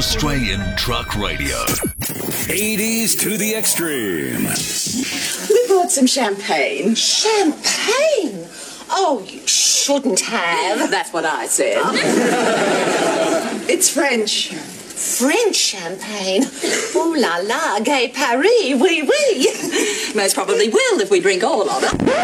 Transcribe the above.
Australian Truck Radio. 80s to the extreme. We bought some champagne. Champagne? Oh, you shouldn't have. That's what I said. It's French. French champagne? Ooh la la, gay Paris, oui oui. Most probably will if we drink all of it.